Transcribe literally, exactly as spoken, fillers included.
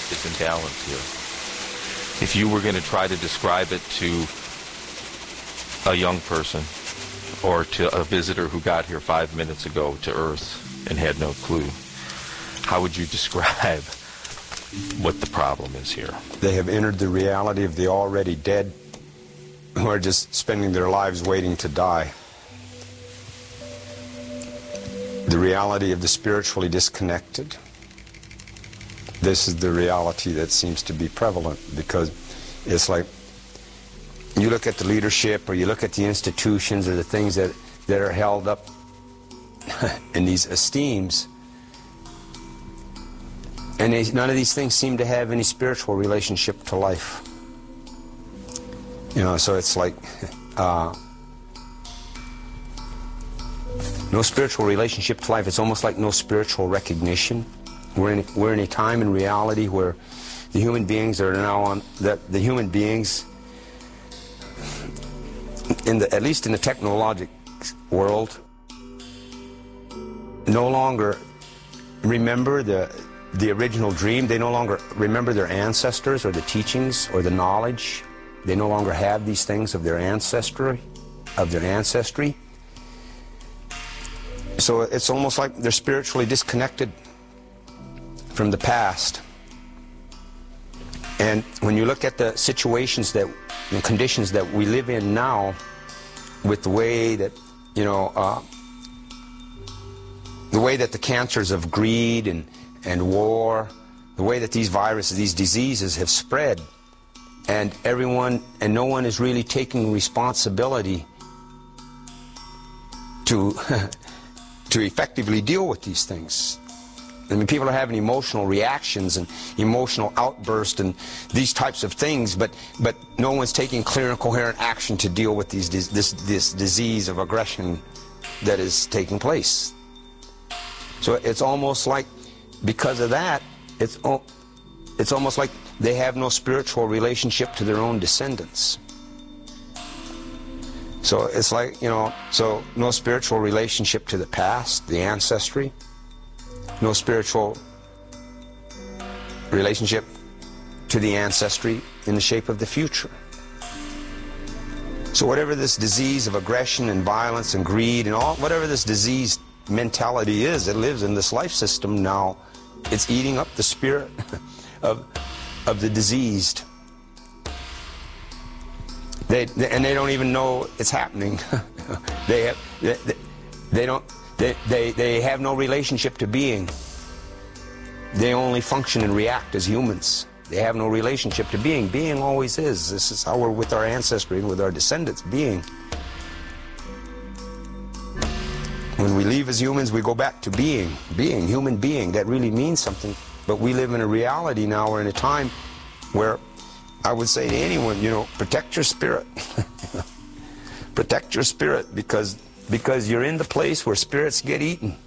is imbalanced here. If you were going to try to describe it to a young person or to a visitor who got here five minutes ago to Earth and had no clue, how would you describe what the problem is here? They have entered the reality of the already dead who are just spending their lives waiting to die. The reality of the spiritually disconnected. This is the reality that seems to be prevalent, because it's like you look at the leadership or you look at the institutions or the things that, that are held up in these esteems, and they, none of these things seem to have any spiritual relationship to life. You know, so it's like uh, no spiritual relationship to life. It's almost like no spiritual recognition. We're in, we're in a time in reality where the human beings are now on, that the human beings, in the, at least in the technologic world, no longer remember the, the original dream. They no longer remember their ancestors or the teachings or the knowledge. They no longer have these things of their ancestry, of their ancestry. So it's almost like they're spiritually disconnected from the past. And when you look at the situations that, the conditions that we live in now, with the way that, you know, uh, the way that the cancers of greed and, and war, the way that these viruses, these diseases have spread, and everyone, and no one is really taking responsibility to, to effectively deal with these things. I mean, people are having emotional reactions and emotional outbursts and these types of things, but but no one's taking clear and coherent action to deal with these this this disease of aggression that is taking place. So it's almost like, because of that, it's it's almost like they have no spiritual relationship to their own descendants. So it's like, you know, so no spiritual relationship to the past, the ancestry. No spiritual relationship to the ancestry in the shape of the future. So whatever this disease of aggression and violence and greed and all, whatever this diseased mentality is that lives in this life system now, it's eating up the spirit of, of the diseased. They, they, and they don't even know it's happening. they, have, they, they don't... They, they, they have no relationship to being. They only function and react as humans. They have no relationship to being. Being always is. This is how we're with our ancestry and with our descendants, being. When we leave as humans, we go back to being. Being, human being, that really means something. But we live in a reality now, or in a time where I would say to anyone, you know, protect your spirit. Protect your spirit, because Because you're in the place where spirits get eaten.